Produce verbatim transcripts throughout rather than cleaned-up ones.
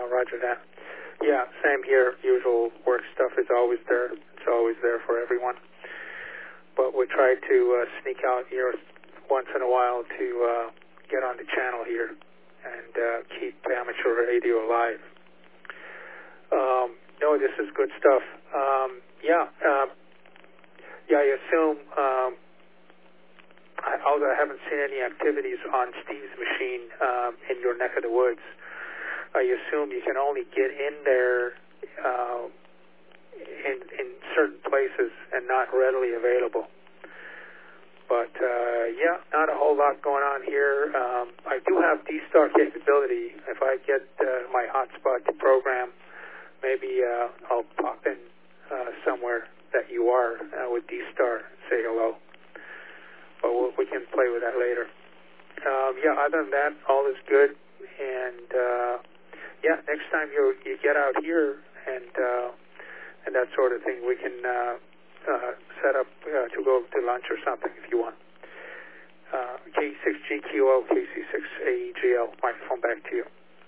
Yeah, roger that. Yeah, same here. Usual work stuff is always there. It's always there for everyone. But we try to uh, sneak out here once in a while to uh, get on the channel here and uh, keep amateur radio alive. Um, no, this is good stuff. Um, yeah, um, yeah, I assume, um, I, although I haven't seen any activities on Steve's machine um, in your neck of the woods, I assume you can only get in there uh, in, in certain places and not readily available. But, uh, yeah, not a whole lot going on here. Um, I do have D-Star capability. If I get uh, my hotspot to program, maybe uh, I'll pop in uh, somewhere that you are uh, with D-Star and say hello. But we'll, we can play with that later. Um, yeah, other than that, all is good. And, uh, yeah, next time you you get out here and uh, and that sort of thing, we can uh, uh, set up uh, to go to lunch or something if you want. Uh, K six G Q O, K C six A E G L, microphone back to you.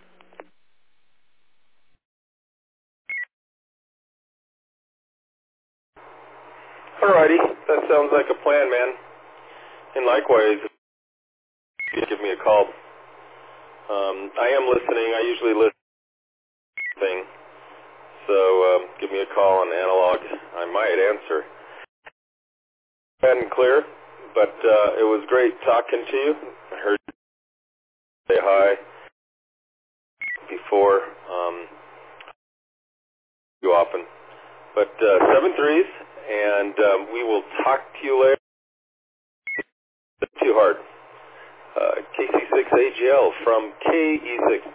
Alrighty, that sounds like a plan, man. And likewise, you give me a call. Um, I am listening. I usually listen to thing. So um, give me a call on analog. I might answer. Bad and clear, but uh, it was great talking to you. I heard you say hi before. Um, you often. But uh, seven threes, and um, we will talk to you later. Too hard. Uh, K C six A G L from K E six.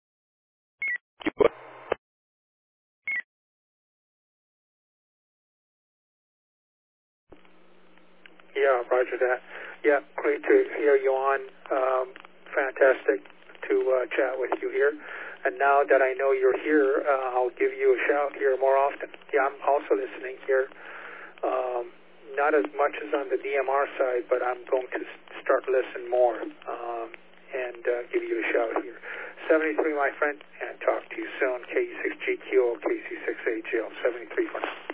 Yeah, roger that. Yeah, great to hear you on. Um, fantastic to uh, chat with you here. And now that I know you're here, uh, I'll give you a shout here more often. Yeah, I'm also listening here. Um, not as much as on the D M R side, but I'm going to start listening more um, and uh, give you a shout here. seventy-three, my friend, and talk to you soon. K E six G Q O, K C six A G L, seventy-three for now.